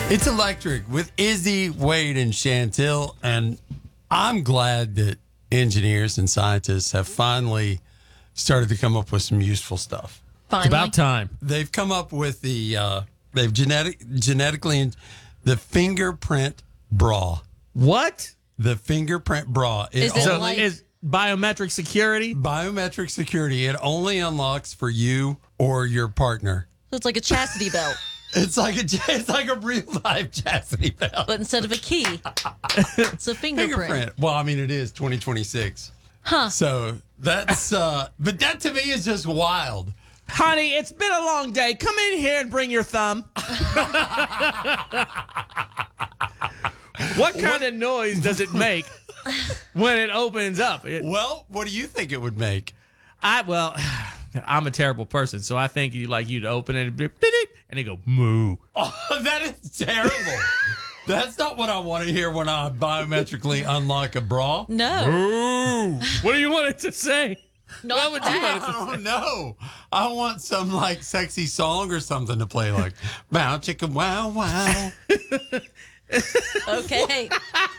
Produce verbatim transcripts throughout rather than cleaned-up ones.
It's electric with Izzy, Wade, and Chantil. And I'm glad that engineers and scientists have finally started to come up with some useful stuff. Finally. It's about time. They've come up with the, uh, they've genetic, genetically, the fingerprint bra. What? The fingerprint bra. Is it So like- is biometric security? Biometric security. It only unlocks for you or your partner. So it's like a chastity belt, It's like a it's like a real life chastity belt. but instead of a key, it's a fingerprint. Fingerprint. Well, I mean, it is twenty twenty-six. Huh. So that's, uh, but that to me is just wild. Honey, it's been a long day. Come in here and bring your thumb. What kind of noise does it make when it opens up? It, Well, what do you think it would make? I well, I'm a terrible person, so I think you like you'd open it and and it go moo. Oh, that is terrible. That's not what I want to hear when I biometrically unlock a bra. No. Moo. What do you want it to say? Not What would you that. want it to I don't know. I want some like sexy song or something to play, like "Bow Chicka Wow Wow." Okay.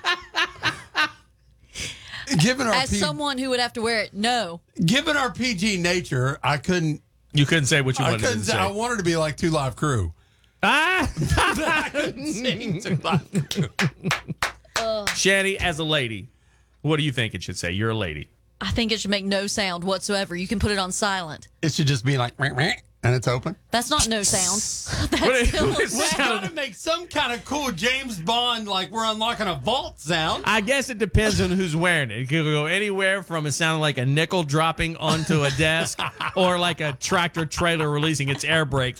Given our As P- someone who would have to wear it, no. given our P G nature, I couldn't. You couldn't say what you I wanted couldn't. to Say, say. I wanted to be like Two Live Crew. Ah, I couldn't sing Two Live Crew. Shanny, as a lady, what do you think it should say? You're a lady. I think it should make no sound whatsoever. You can put it on silent. It should just be like, "Meh, meh," and it's open. That's not no sound. What That's is- still what a is We sound. gotta make some kind of cool James Bond, like we're unlocking a vault sound. I guess it depends on who's wearing it. It could go anywhere from it sounding like a nickel dropping onto a desk or like a tractor trailer releasing its air brake.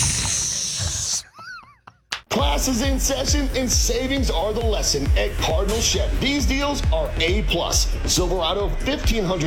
Class is in session and savings are the lesson at Cardinal Chevy. These deals are A plus. Silverado fifteen hundred